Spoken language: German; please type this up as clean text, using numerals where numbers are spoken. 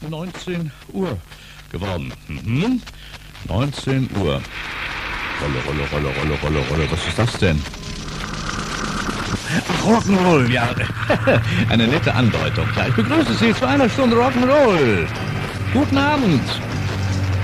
19 Uhr geworden. 19 Uhr. Rolle. Was ist das denn? Ach, Rock'n'Roll, ja. Eine nette Andeutung. Ja, ich begrüße Sie zu einer Stunde Rock'n'Roll. Guten Abend.